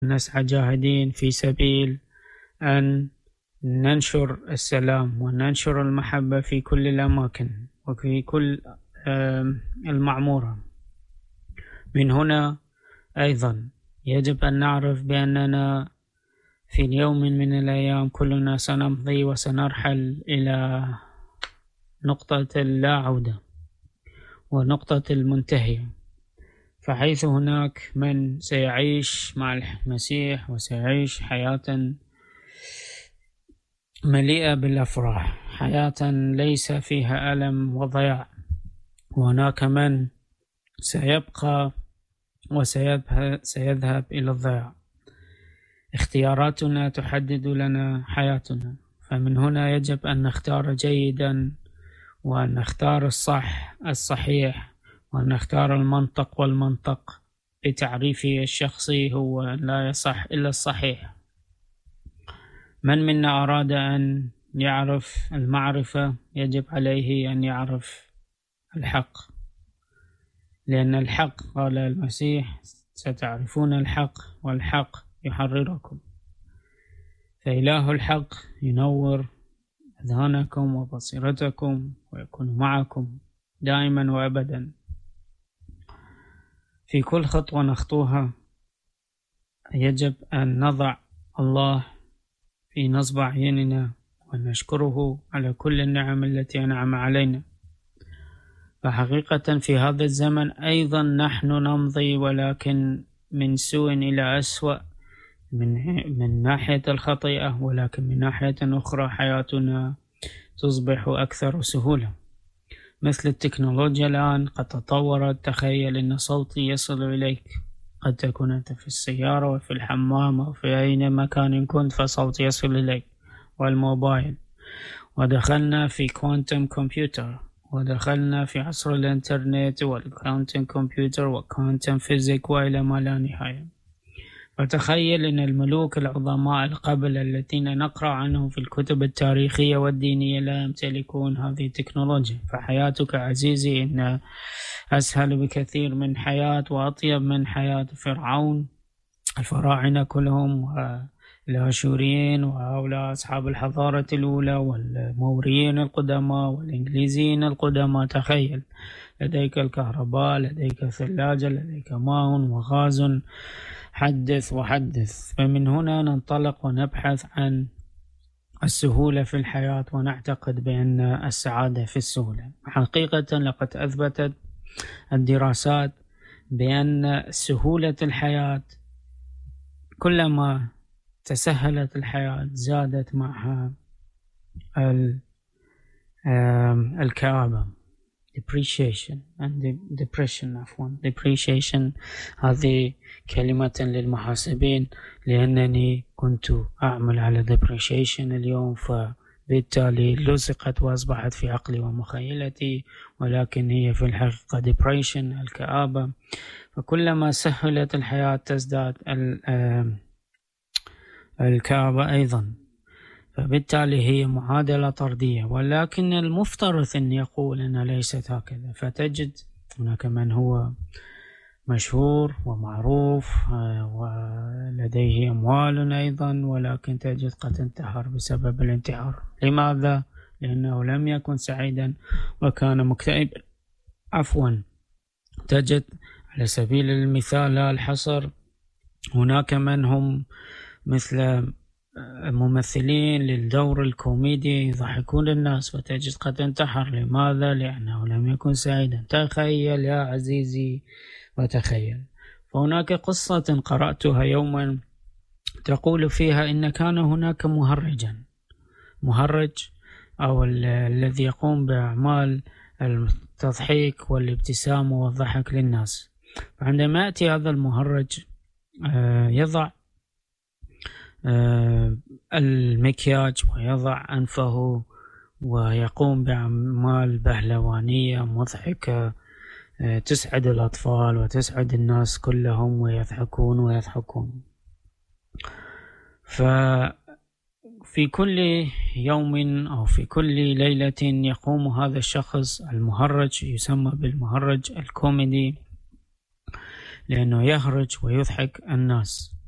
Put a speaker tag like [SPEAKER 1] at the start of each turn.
[SPEAKER 1] نسعى جاهدين في سبيل أن ننشر السلام وننشر المحبة في كل الأماكن وفي كل المعمورة. من هنا أيضا يجب أن نعرف بأننا في يوم من الأيام كلنا سنمضي وسنرحل إلى نقطة اللا عودة ونقطة المنتهية، فحيث هناك من سيعيش مع المسيح وسيعيش حياة مليئة بالأفراح، حياة ليس فيها ألم وضياع، وهناك من سيبقى وسيذهب إلى الضياع. اختياراتنا تحدد لنا حياتنا، فمن هنا يجب أن نختار جيدا وأن نختار الصحيح وأن نختار والمنطق بتعريفه الشخصي هو أن لا يصح إلا الصحيح. من منا أراد أن يعرف المعرفة يجب عليه أن يعرف الحق، لأن الحق قال المسيح ستعرفون الحق والحق يحرركم. فإله الحق ينور أذهانكم وبصيرتكم ويكون معكم دائما وأبدا في كل خطوة نخطوها. يجب أن نضع الله في نصب أعيننا ونشكره على كل النعم التي أنعم علينا. فحقيقة في هذا الزمن أيضا نحن نمضي، ولكن من سوء إلى أسوأ من ناحية الخطيئة، ولكن من ناحية أخرى حياتنا تصبح أكثر سهولة. مثل التكنولوجيا الآن قد تطورت، تخيل أن صوتي يصل إليك، قد تكون أنت في السيارة وفي الحمام أو في أي مكان كنت فصوتي يصل إليك، والموبايل. ودخلنا في كوانتم كمبيوتر، ودخلنا في عصر الإنترنت والكوانتم كمبيوتر والكوانتم فيزيك وإلى ما لا نهاية. فتخيل أن الملوك العظماء قبل الذين نقرأ عنهم في الكتب التاريخية والدينية لا يمتلكون هذه التكنولوجيا. فحياتك عزيزي إن أسهل بكثير من حياة وأطيب من حياة فرعون، الفراعنة كلهم والآشوريين وهؤلاء أصحاب الحضارة الأولى والموريين القدماء والإنجليزيين القدماء. تخيل لديك الكهرباء، لديك ثلاجة، لديك ماء وغاز، حدث وحدث. فمن هنا ننطلق ونبحث عن السهولة في الحياة ونعتقد بأن السعادة في السهولة. حقيقة لقد أثبتت الدراسات بأن سهولة الحياة كلما تسهلت الحياة زادت معها الكآبة depreciation and depression. depreciation هذه كلمة للمحاسبين، لأنني كنت أعمل على depreciation اليوم، فبالتالي لصقت وأصبحت في عقلي ومخيلتي، ولكن هي في الحقيقة depression الكآبة. فكلما سهلت الحياة تزداد الكآبة أيضا، فبالتالي هي معادلة طردية. ولكن المفترض أن يقول أن ليست هكذا. فتجد هناك من هو مشهور ومعروف ولديه أموال أيضا، ولكن تجد قد انتحر بسبب الانتحار. لماذا؟ لأنه لم يكن سعيدا وكان مكتئبا. تجد على سبيل المثال لا الحصر هناك من هم مثل ممثلين للدور الكوميدي يضحكون الناس، فتجد قد انتحر. لماذا؟ لأنه لم يكن سعيدا. تخيل يا عزيزي وتخيل. فهناك قصة قرأتها يوما تقول فيها إن كان هناك مهرج أو الذي يقوم بأعمال التضحيك والابتسام والضحك للناس. فعندما يأتي هذا المهرج يضع المكياج ويضع أنفه ويقوم بأعمال بهلوانية مضحكة تسعد الأطفال وتسعد الناس كلهم ويضحكون. ففي كل يوم أو في كل ليلة يقوم هذا الشخص المهرج، يسمى بالمهرج الكوميدي، لأنه يهرج ويضحك الناس.